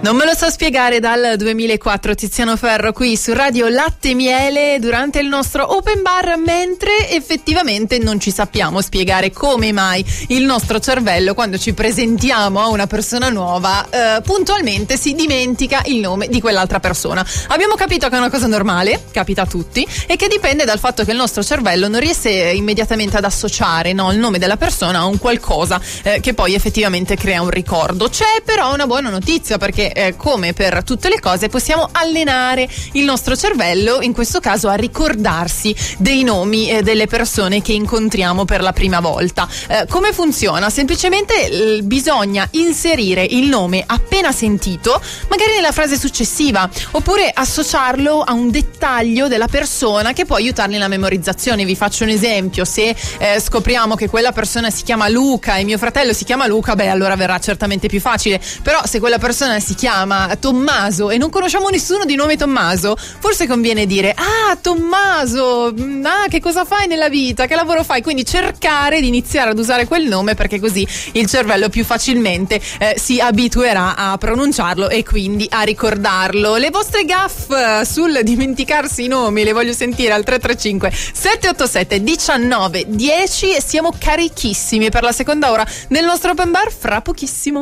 Non me lo so spiegare dal 2004, Tiziano Ferro qui su Radio Latte e Miele durante il nostro open bar, mentre effettivamente non ci sappiamo spiegare come mai il nostro cervello, quando ci presentiamo a una persona nuova, puntualmente si dimentica il nome di quell'altra persona. Abbiamo capito che è una cosa normale, capita a tutti, e che dipende dal fatto che il nostro cervello non riesce immediatamente ad associare, no, il nome della persona a un qualcosa che poi effettivamente crea un ricordo. C'è però una buona notizia, perché come per tutte le cose possiamo allenare il nostro cervello, in questo caso a ricordarsi dei nomi delle persone che incontriamo per la prima volta. Come funziona? Semplicemente bisogna inserire il nome appena sentito, magari nella frase successiva, oppure associarlo a un dettaglio della persona che può aiutarli nella memorizzazione. Vi faccio un esempio: se scopriamo che quella persona si chiama Luca e mio fratello si chiama Luca, beh, allora verrà certamente più facile. Però se quella persona si chiama Tommaso e non conosciamo nessuno di nome Tommaso, forse conviene dire: ah, Tommaso, che cosa fai nella vita, che lavoro fai? Quindi cercare di iniziare ad usare quel nome, perché così il cervello più facilmente si abituerà a pronunciarlo e quindi a ricordarlo. Le vostre gaffe sul dimenticarsi i nomi le voglio sentire al 335 787 19 10 e siamo carichissimi per la seconda ora del nostro open bar fra pochissimo.